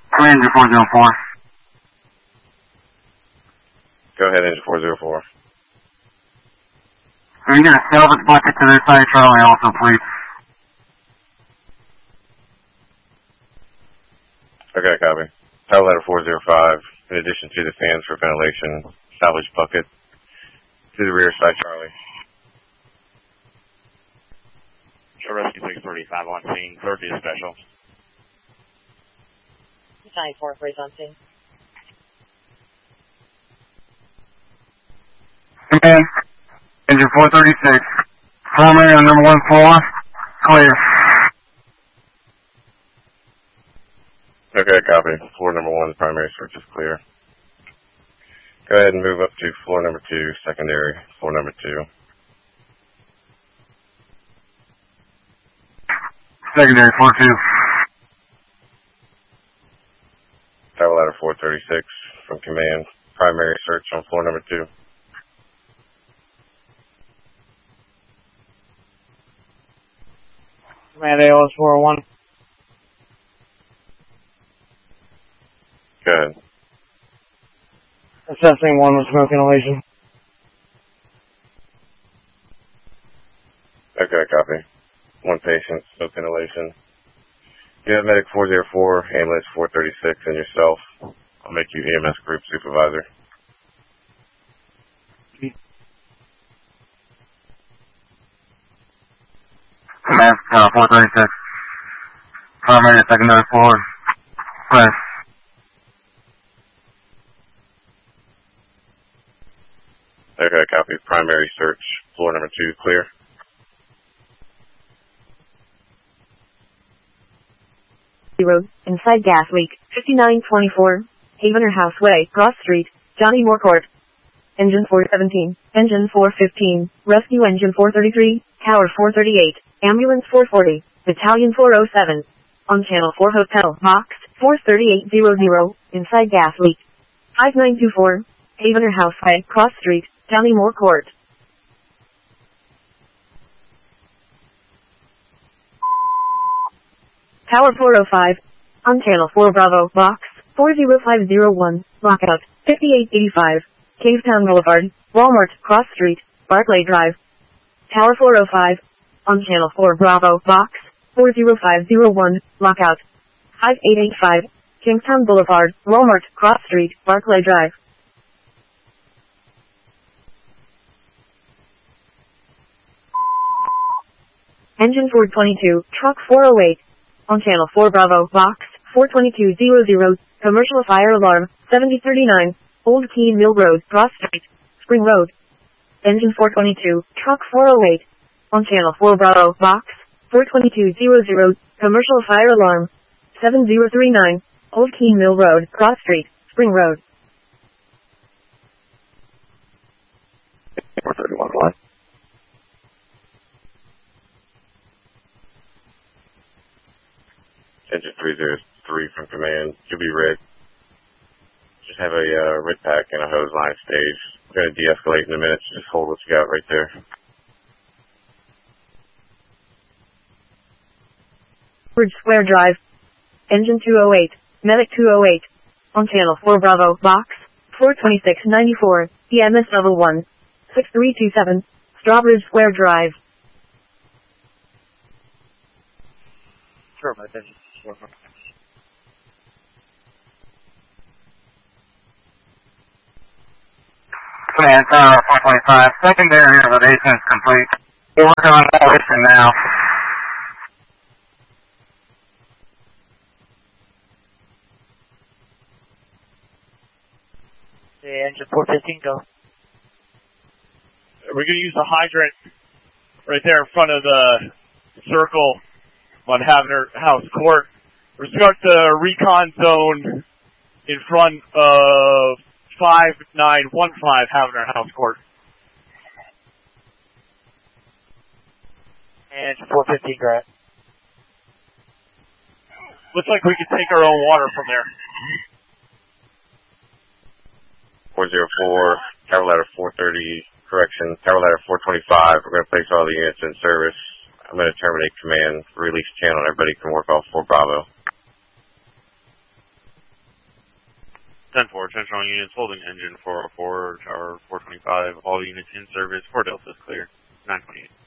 Engine 404. Go ahead, Engine 404. Are you going to salvage bucket to this side, Charlie, also, please? Okay, copy. Tower ladder 405, in addition to the fans for ventilation, salvage bucket to the rear side, Charlie. Show Rescue 635 on scene, clear to special. 94, please on scene. Command, engine 436, primary on number 1 floor, clear. Okay, copy. Floor number 1, primary search is clear. Go ahead and move up to floor number 2, secondary, floor number 2. Secondary, floor 2. Tower ladder 436 from command, primary search on floor number 2. Command AOS 401. Go ahead. Assessing 1 with smoke inhalation. Okay, copy. 1 patient, smoke inhalation. You have medic 404, ambulance 436, and yourself. I'll make you EMS group supervisor. Command, 436. Primary, secondary floor, press. Okay, copy. Primary search, floor number 2, clear. Road, inside gas leak, 5924, Havener House Way, Cross Street, Johnny Moore Court. Engine 417, Engine 415, Rescue Engine 433, Tower 438, Ambulance 440, Battalion 407. On Channel 4 Hotel, Box 43800, inside gas leak. 5924, Havener House Way, Cross Street, Johnny Moore Court. Tower 405, on Channel 4 Bravo, Box 40501, lockout, 5885, Cavetown Boulevard, Walmart, Cross Street, Barclay Drive. Tower 405, on Channel 4 Bravo, Box 40501, lockout, 5885, Kingstown Boulevard, Walmart, Cross Street, Barclay Drive. Engine 422, Truck 408, on Channel 4 Bravo, Box 42200, Commercial Fire Alarm, 7039, Old Keene Mill Road, Cross Street, Spring Road. Engine 422, Truck 408, on Channel 4 Bravo, Box 42200, Commercial Fire Alarm, 7039, Old Keene Mill Road, Cross Street, Spring Road. 431 line. Engine 303 from command, you'll be red. Just have a red pack and a hose line stage. We're going to de-escalate in a minute, so just hold what you got right there. Bridge Square Drive. Engine 208, Medic 208, on Channel 4 Bravo, Box 42694, EMS Level 1, 6327, Strawbridge Square Drive. Sure, my attention. Command, 425, secondary elevation is complete. We're working on elevation now. Okay, engine 415, go. We're going to use the hydrant right there in front of the circle on Havener House Court. We're start the recon zone in front of 5915 Havener House Court. And 415, Grant. Looks like we can take our own water from there. 404, Tower Ladder 430, correction, Tower Ladder 425. We're going to place all the units in service. I'm going to terminate command, release channel, and everybody can work off 4 Bravo. 10-4, attention all units holding engine 404, tower 425, all units in service, 4 Delta is clear, 928.